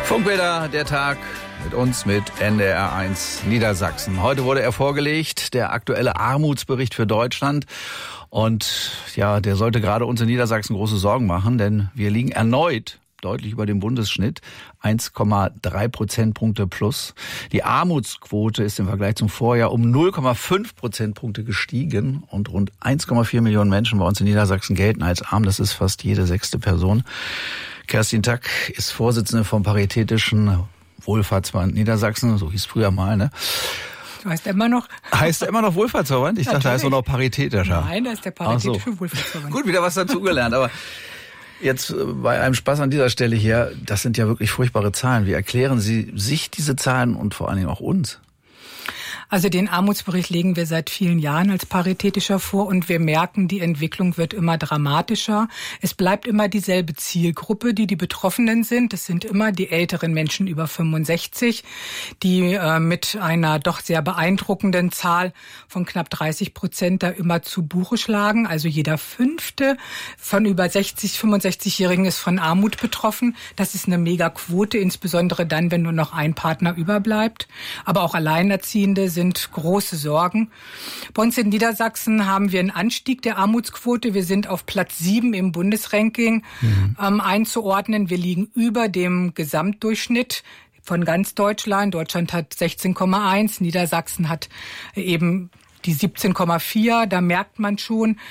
Funkbilder, der Tag mit uns, mit NDR1 Niedersachsen. Heute wurde er vorgelegt, der aktuelle Armutsbericht für Deutschland. Und ja, der sollte gerade uns in Niedersachsen große Sorgen machen, denn wir liegen erneut deutlich über dem Bundesschnitt, 1,3 Prozentpunkte plus. Die Armutsquote ist im Vergleich zum Vorjahr um 0,5 Prozentpunkte gestiegen und rund 1,4 Millionen Menschen bei uns in Niedersachsen gelten als arm. Das ist fast jede 6. Person. Kerstin Tack ist Vorsitzende vom Paritätischen Wohlfahrtsverband Niedersachsen, so hieß es früher mal, ne? Heißt er immer noch? Heißt er immer noch Wohlfahrtsverband? Ich dachte, er ist nur noch paritätischer. Nein, das ist der Paritätische Wohlfahrtsverband. Gut, wieder was dazugelernt, aber jetzt bei einem Spaß an dieser Stelle hier, das sind ja wirklich furchtbare Zahlen. Wie erklären Sie sich diese Zahlen und vor allen Dingen auch uns? Also den Armutsbericht legen wir seit vielen Jahren als Paritätischer vor und wir merken, die Entwicklung wird immer dramatischer. Es bleibt immer dieselbe Zielgruppe, die Betroffenen sind. Das sind immer die älteren Menschen über 65, die mit einer doch sehr beeindruckenden Zahl von knapp 30% da immer zu Buche schlagen. Also jeder 5. von über 65-Jährigen ist von Armut betroffen. Das ist eine Megaquote, insbesondere dann, wenn nur noch ein Partner überbleibt. Aber auch Alleinerziehende sind große Sorgen. Bei uns in Niedersachsen haben wir einen Anstieg der Armutsquote. Wir sind auf Platz 7 im Bundesranking einzuordnen. Wir liegen über dem Gesamtdurchschnitt von ganz Deutschland. Deutschland hat 16,1, Niedersachsen hat eben die 17,4. Da merkt man schon,